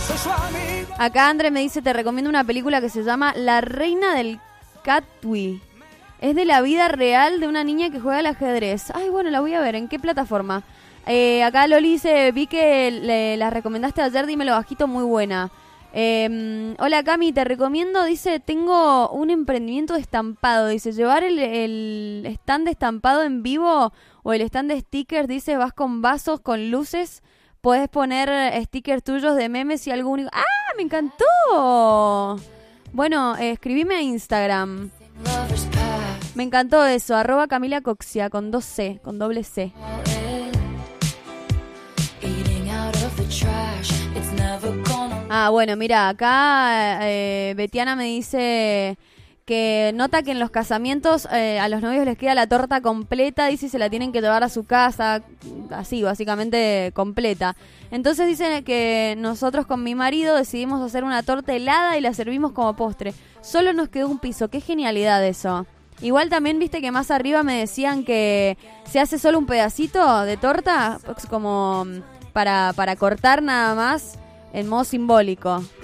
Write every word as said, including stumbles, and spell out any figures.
Acá André me dice, te recomiendo una película que se llama La Reina del Catwi. Es de la vida real de una niña que juega al ajedrez. Ay, bueno, la voy a ver. ¿En qué plataforma? Eh, acá Loli dice, vi que le, la recomendaste ayer, dímelo bajito, muy buena. Eh, hola Cami, te recomiendo, dice, tengo un emprendimiento de estampado. Dice, llevar el, el stand de estampado en vivo o el stand de stickers. Dice, vas con vasos, con luces. Podés poner stickers tuyos de memes y algo único. ¡Ah, me encantó! Bueno, eh, escribime a Instagram. Me encantó eso, arroba Camila Coxia, con dos C, con doble C. Ah, bueno, mira, acá eh, Betiana me dice que nota que en los casamientos eh, a los novios les queda la torta completa, dice, y se la tienen que llevar a su casa, así, básicamente completa. Entonces dice que nosotros con mi marido decidimos hacer una torta helada y la servimos como postre. Solo nos quedó un piso, qué genialidad eso. Igual también viste que más arriba me decían que se hace solo un pedacito de torta, como para, para cortar nada más, en modo simbólico.